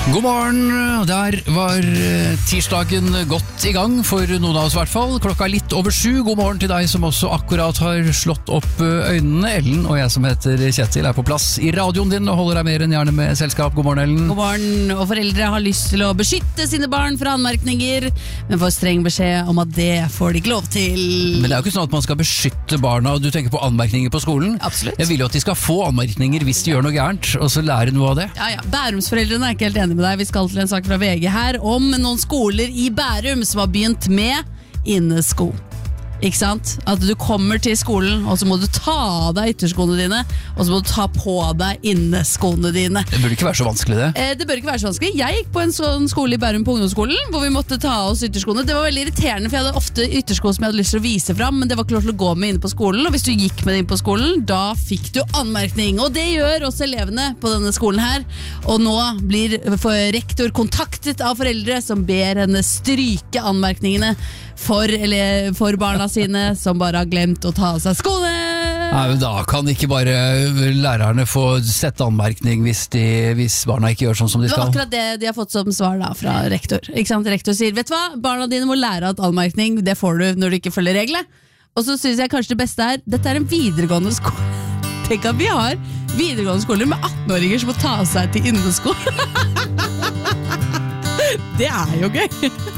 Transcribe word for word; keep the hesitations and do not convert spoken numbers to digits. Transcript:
God morgen, der var tirsdagen godt i gang for noen av oss I hvert fall. Klokka er litt over sju. God morgen til deg som også akkurat har slått opp øynene. Ellen og jeg som heter Kjetil er på plass I radioen din og holder deg mer enn gjerne med selskap. God morgen, Ellen. God morgen, og foreldre har lyst til å beskytte sine barn fra anmerkninger, men får streng beskjed om at det får de ikke lov til. Men det er jo ikke sånn at man skal beskytte barna, og du tenker på anmerkninger på skolen. Absolutt. Jeg vil jo at de skal få anmerkninger hvis de gjør noe gærent, og så lære noe av det. Ja, ja. Bærumsforeldrene er ikke helt enige med deg. Vi skal til en sak fra V G her om noen skoler I Bærum som har begynt med innesko. Ikke sant? At du kommer til skolen, og så må du ta av deg ytterskoene dine, og så må du ta på deg inneskoene dine. Det burde ikke være så vanskelig det. Eh, det bør ikke være så vanskelig. Jeg gikk på en sånn skole I Bærum på ungdomsskolen, hvor vi måtte ta av oss ytterskoene. Det var veldig irriterende, for jeg hadde ofte yttersko som jeg hadde lyst til å vise fram, men det var ikke lov til å gå med inne på skolen, og hvis du gikk med det inn på skolen, da fikk du anmerkning. Og det gjør også elevene på denne skolen her. Og nå blir rektor kontaktet av foreldre som ber henne stryke anmerkningene for, eller, for barna sine som bare har glemt å ta av seg skoene. Nei, men da kan ikke bare lærerne få sette anmerkning hvis, de, hvis barna ikke gjør sånn som de skal. Det var akkurat det de har fått som svar da fra rektor. Ikke sant? Rektor sier, vet du hva, barna dine må lære at anmerkning, det får du når du ikke følger reglene. Og så synes jeg kanskje det beste er, dette er en videregående skole. Tenk at vi har videregående skoler med atten-åringer som må ta seg til innesko. Det er jo gøy.